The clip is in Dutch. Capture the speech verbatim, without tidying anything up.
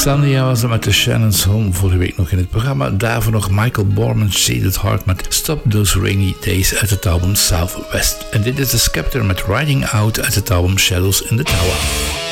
Sandia was er met The Shannon's Home vorige week nog in het programma. Daarvoor nog Michael Borman, Shaded Heart met Stop Those Rainy Days uit het album Southwest. En dit is The Scepter met Riding Out uit het album Shadows in the Tower.